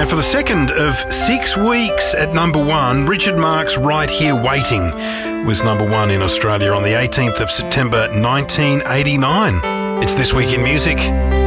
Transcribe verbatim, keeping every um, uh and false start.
And for the second of six weeks at number one, Richard Marx' Right Here Waiting was number one in Australia on the eighteenth of September nineteen eighty-nine. It's This Week in Music.